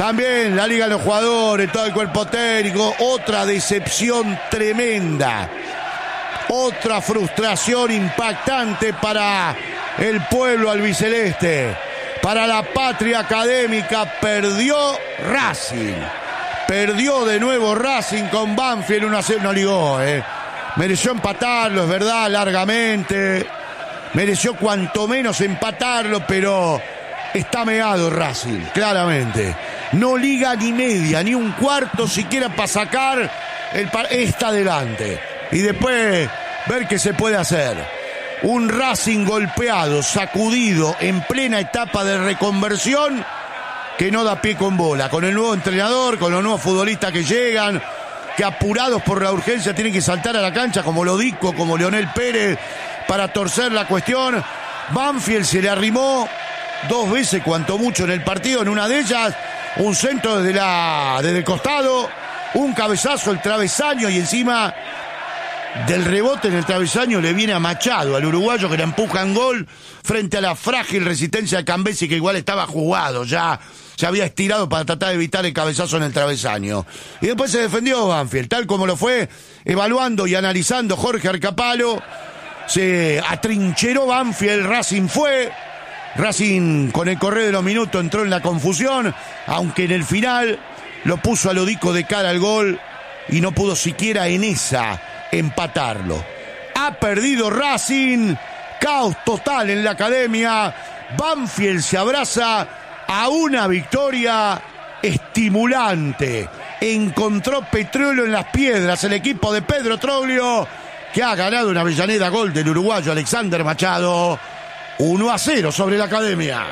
También la liga de los jugadores, todo el cuerpo técnico, otra decepción tremenda. Otra frustración impactante para el pueblo albiceleste. Para la patria académica, perdió Racing. Perdió de nuevo Racing con Banfield 1-0. No ligó, Mereció empatarlo, es verdad, largamente. Mereció cuanto menos empatarlo, pero está meado Racing, claramente. No liga ni media, ni un cuarto siquiera para sacar está adelante. Y después ver qué se puede hacer. Un Racing golpeado, sacudido, en plena etapa de reconversión, que no da pie con bola. Con el nuevo entrenador, con los nuevos futbolistas que llegan, que apurados por la urgencia tienen que saltar a la cancha, como Lodico, como Leonel Pérez, para torcer la cuestión. Banfield se le arrimó 2 veces, cuanto mucho, en el partido. En una de ellas, un centro desde el costado, un cabezazo, el travesaño, y encima del rebote en el travesaño le viene a Machado, al uruguayo, que le empuja en gol frente a la frágil resistencia de Cambesi, que igual estaba jugado, ya se había estirado para tratar de evitar el cabezazo en el travesaño. Y después se defendió Banfield, tal como lo fue evaluando y analizando Jorge Arcapalo. Se atrincheró Banfield, Racing fue. Racing, con el correr de los minutos, entró en la confusión, aunque en el final lo puso a Lodico de cara al gol y no pudo siquiera en esa empatarlo. Ha perdido Racing, caos total en la academia. Banfield se abraza a una victoria estimulante. Encontró petróleo en las piedras el equipo de Pedro Troglio, que ha ganado en Avellaneda, gol del uruguayo Alexander Machado. 1-0 sobre la academia.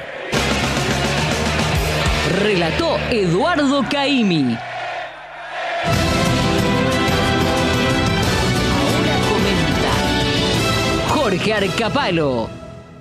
Relató Eduardo Caimi. Ahora comenta Jorge Arcapalo.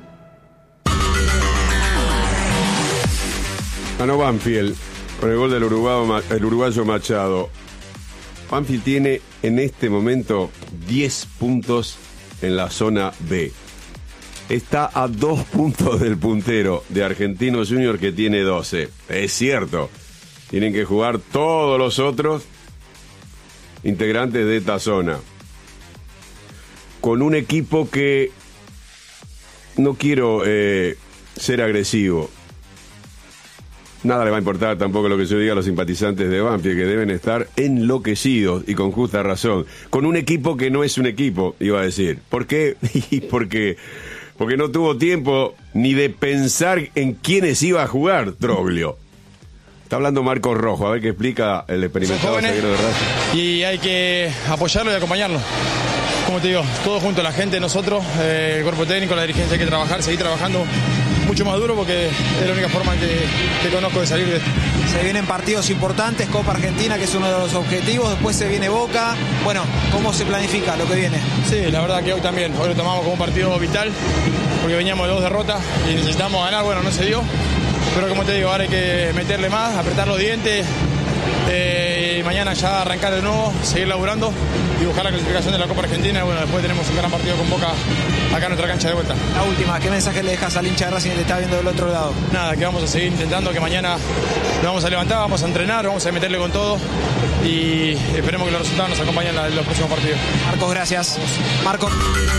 Ganó Banfield con el gol del uruguayo Machado. Banfield tiene en este momento 10 puntos en la zona B. Está a 2 puntos del puntero de Argentinos Juniors, que tiene 12. Es cierto, tienen que jugar todos los otros integrantes de esta zona. Con un equipo que, no quiero ser agresivo, nada le va a importar tampoco lo que yo diga a los simpatizantes de Banfield, que deben estar enloquecidos, y con justa razón. Con un equipo que no es un equipo, iba a decir. ¿Por qué? Porque no tuvo tiempo ni de pensar en quiénes iba a jugar Troglio. Está hablando Marcos Rojo, a ver qué explica el experimentado zaguero de Racing. Y hay que apoyarlo y acompañarlo. Como te digo, todos juntos, la gente, nosotros, el cuerpo técnico, la dirigencia, hay que trabajar, seguir trabajando mucho más duro, porque es la única forma que conozco de salir de esto. Se vienen partidos importantes, Copa Argentina, que es uno de los objetivos, después se viene Boca. Bueno, ¿cómo se planifica lo que viene? Sí, la verdad que hoy también, hoy lo tomamos como un partido vital, porque veníamos de 2 derrotas y necesitamos ganar. Bueno, no se dio, pero como te digo, ahora hay que meterle más, apretar los dientes, y mañana ya arrancar de nuevo, seguir laburando y buscar la clasificación de la Copa Argentina. Y bueno, después tenemos un gran partido con Boca acá en nuestra cancha de vuelta. La última, ¿qué mensaje le dejas al hincha de Racing que te está viendo del otro lado? Nada, que vamos a seguir intentando, que mañana nos vamos a levantar, vamos a entrenar, vamos a meterle con todo y esperemos que los resultados nos acompañen en los próximos partidos. Marcos, gracias. Marcos.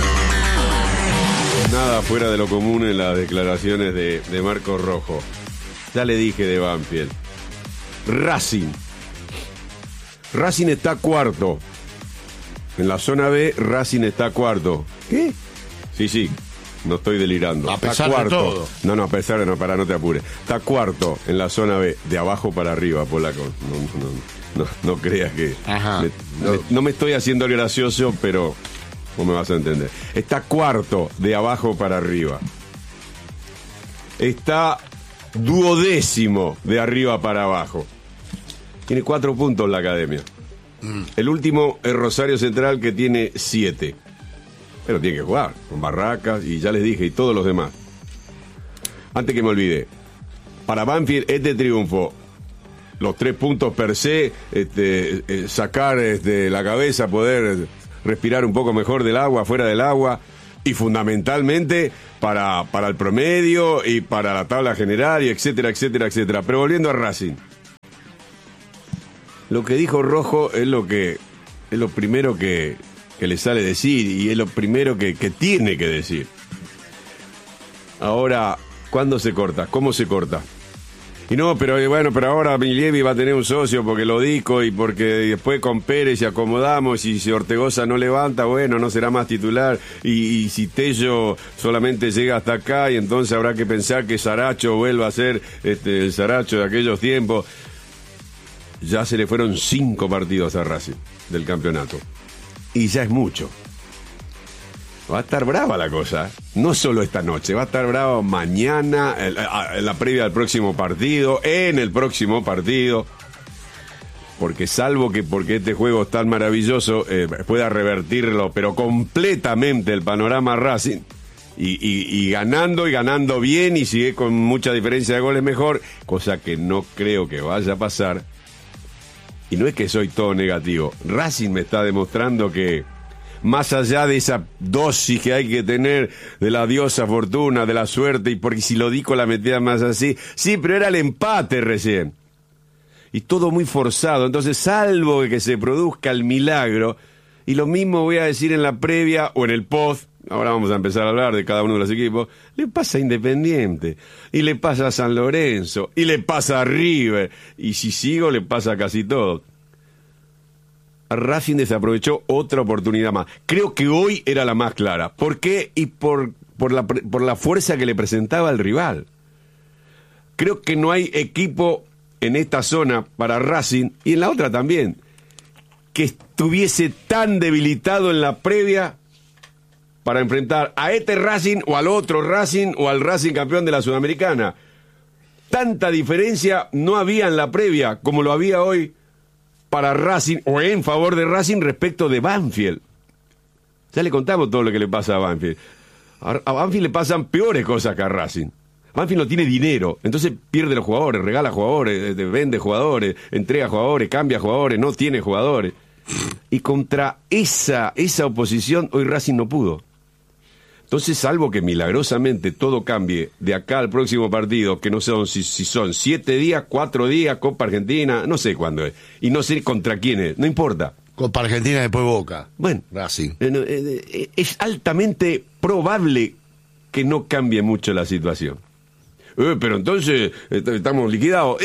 Nada fuera de lo común en las declaraciones de Marcos Rojo. Ya le dije de Banfield. Racing está cuarto. En la zona B, Racing está cuarto. ¿Qué? Sí, no estoy delirando. A pesar está cuarto. de todo. No, a pesar de no te apures. Está cuarto en la zona B, de abajo para arriba, Polaco. No creas que... Ajá. No me estoy haciendo gracioso, pero vos me vas a entender. Está cuarto de abajo para arriba. Está 12º de arriba para abajo. Tiene 4 puntos la academia. El último es Rosario Central, que tiene 7. Pero tiene que jugar con Barracas y ya les dije, y todos los demás. Antes que me olvide, para Banfield este triunfo, los 3 puntos per se, sacar la cabeza, poder respirar un poco mejor del agua, fuera del agua, y fundamentalmente para el promedio y para la tabla general, y etcétera. Pero volviendo a Racing, lo que dijo Rojo es lo primero que le sale decir y es lo primero que tiene que decir. Ahora, ¿cuándo se corta? ¿Cómo se corta? Y no, pero ahora Milievi va a tener un socio porque lo dijo y porque después con Pérez y acomodamos y si Ortegoza no levanta, bueno, no será más titular y si Tello solamente llega hasta acá y entonces habrá que pensar que Saracho vuelva a ser el Saracho de aquellos tiempos. Ya se le fueron 5 partidos a Racing del campeonato y ya es mucho. Va a estar brava la cosa, no solo esta noche, va a estar brava mañana, en la previa del próximo partido, en el próximo partido, porque salvo que porque este juego es tan maravilloso, pueda revertirlo, pero completamente el panorama Racing, y ganando bien, y sigue con mucha diferencia de goles mejor, cosa que no creo que vaya a pasar, y no es que soy todo negativo, Racing me está demostrando que más allá de esa dosis que hay que tener de la diosa fortuna, de la suerte, y porque si lo digo la metía más así, sí, pero era el empate recién. Y todo muy forzado, entonces salvo que se produzca el milagro, y lo mismo voy a decir en la previa o en el post, ahora vamos a empezar a hablar de cada uno de los equipos, le pasa a Independiente, y le pasa a San Lorenzo, y le pasa a River, y si sigo le pasa a casi todo. Racing desaprovechó otra oportunidad más. Creo que hoy era la más clara. ¿Por qué? Y por la fuerza que le presentaba el rival. Creo que no hay equipo en esta zona para Racing, y en la otra también, que estuviese tan debilitado en la previa para enfrentar a este Racing o al otro Racing o al Racing campeón de la Sudamericana. Tanta diferencia no había en la previa como lo había hoy para Racing, o en favor de Racing respecto de Banfield. Ya le contamos todo lo que le pasa a Banfield. A Banfield le pasan peores cosas que a Racing. Banfield no tiene dinero, entonces pierde los jugadores, regala jugadores, vende jugadores, entrega jugadores, cambia jugadores, no tiene jugadores. Y contra esa oposición hoy Racing no pudo. Entonces, salvo que milagrosamente todo cambie de acá al próximo partido, que no sé si son 7 días, 4 días, Copa Argentina, no sé cuándo es, y no sé contra quién es, no importa. Copa Argentina, después Boca. Bueno, Racing. Es altamente probable que no cambie mucho la situación. Pero entonces estamos liquidados.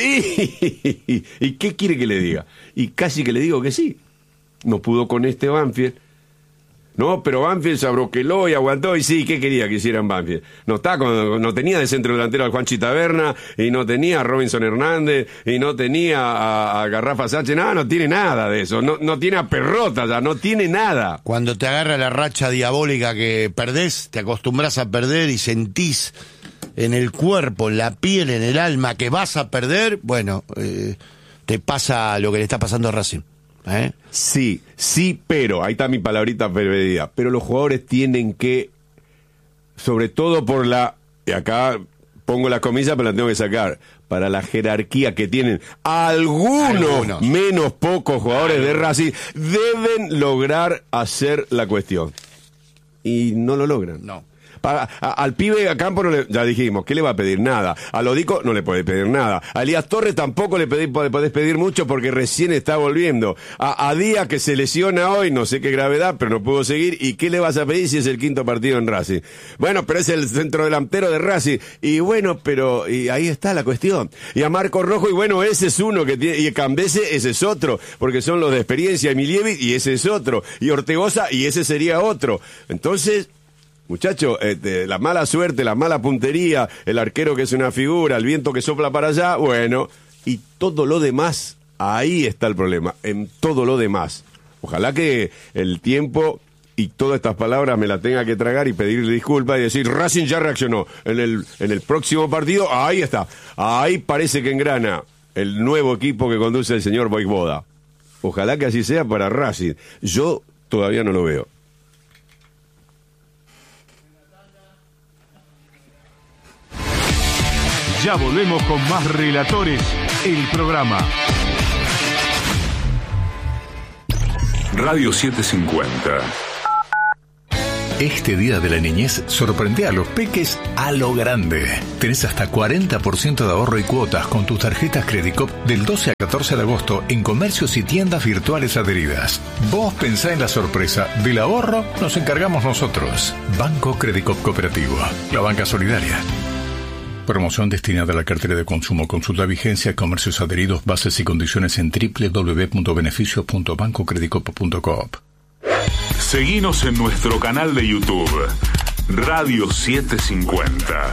¿Y qué quiere que le diga? Y casi que le digo que sí. No pudo con este Banfield. No, pero Banfield se abroqueló y aguantó, y sí, ¿qué quería que hicieran Banfield? No tenía de centro delantero al Juanchi Taberna, y no tenía a Robinson Hernández, y no tenía a Garrafa Sánchez, no tiene nada de eso, no tiene a Perrota ya, no tiene nada. Cuando te agarra la racha diabólica que perdés, te acostumbras a perder y sentís en el cuerpo, en la piel, en el alma que vas a perder, bueno, te pasa lo que le está pasando a Racing. Sí, pero, ahí está mi palabrita perdida, pero los jugadores tienen que, sobre todo y acá pongo las comillas pero las tengo que sacar, para la jerarquía que tienen algunos. Menos pocos jugadores de Racing, deben lograr hacer la cuestión. Y no lo logran. No. Al pibe a Campo ya dijimos, ¿qué le va a pedir? Nada. A Lodico no le puede pedir nada. A Elías Torres tampoco le podés pedir mucho porque recién está volviendo. A Díaz, que se lesiona hoy, no sé qué gravedad, pero no pudo seguir. ¿Y qué le vas a pedir si es el 5º partido en Racing? Bueno, pero es el centrodelantero de Racing. Y bueno, pero y ahí está la cuestión. Y a Marco Rojo, y bueno, ese es uno que tiene. Y Cambese, ese es otro, porque son los de experiencia. Y Milievic, y ese es otro. Y Ortegoza, y ese sería otro. Entonces, muchachos, la mala suerte, la mala puntería, el arquero que es una figura, el viento que sopla para allá, bueno, y todo lo demás, ahí está el problema, en todo lo demás. Ojalá que el tiempo y todas estas palabras me las tenga que tragar y pedirle disculpas y decir, Racing ya reaccionó. En el próximo partido, ahí está, ahí parece que engrana el nuevo equipo que conduce el señor Voivoda. Ojalá que así sea para Racing. Yo todavía no lo veo. Ya volvemos con más Relatores, el programa. Radio 750. Este día de la niñez sorprende a los peques a lo grande. Tenés hasta 40% de ahorro y cuotas con tus tarjetas Credicop del 12 a 14 de agosto en comercios y tiendas virtuales adheridas. Vos pensá en la sorpresa. Del ahorro nos encargamos nosotros. Banco Credicop Cooperativo. La banca solidaria. Promoción destinada a la cartera de consumo. Consulta vigencia, comercios adheridos, bases y condiciones en www.beneficios.bancocredicoop.coop. Seguinos en nuestro canal de YouTube, Radio 750.